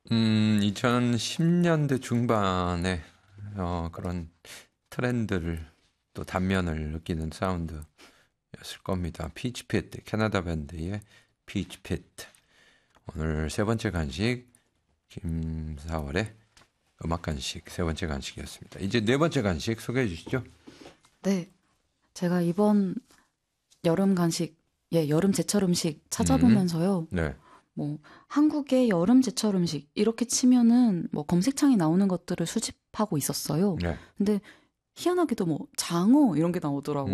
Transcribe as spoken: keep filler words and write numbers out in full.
음, 이천십 년대 중반에 어, 그런 트렌드를 또 단면을 느끼는 사운드였을 겁니다. 피치피트, 캐나다 밴드의 피치피트. 오늘 세 번째 간식 김사월의 음악 간식 세 번째 간식이었습니다. 이제 네 번째 간식 소개해 주시죠. 네, 제가 이번 여름 간식, 예, 여름 제철 음식 음, 찾아보면서요. 네, 뭐 한국의 여름 제철 음식 이렇게 치면은 뭐 검색창에 나오는 것들을 수집하고 있었어요. 네. 근데 희한하게도 뭐 장어 이런 게 나오더라고요.